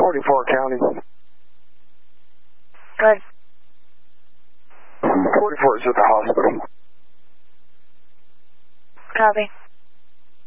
44 County. Good. 44 is at the hospital. Copy.